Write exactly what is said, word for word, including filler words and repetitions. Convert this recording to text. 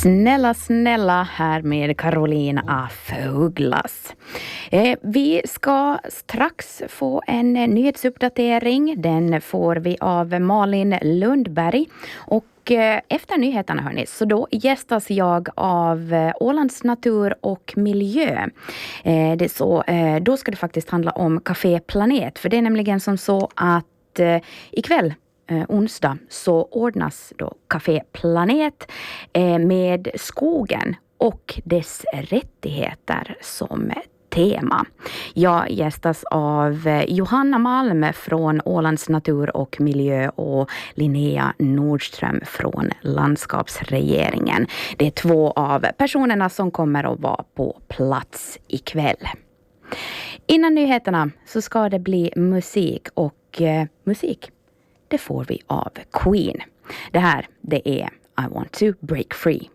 Snälla, snälla här med Carolina af Ugglas. Eh, vi ska strax få en nyhetsuppdatering. Den får vi av Malin Lundberg. Och eh, efter nyheterna hörni, så då gästas jag av eh, Ålands natur och miljö. Eh, det är så, eh, då ska det faktiskt handla om Café Planet. För det är nämligen som så att eh, ikväll Eh, onsdag så ordnas då Café Planet eh, med skogen och dess rättigheter som tema. Jag gästas av eh, Johanna Malm från Ålands natur och miljö och Linnea Nordström från landskapsregeringen. Det är två av personerna som kommer att vara på plats ikväll. Innan nyheterna så ska det bli musik och eh, musik. Det får vi av Queen. Det här, det är I Want to Break Free.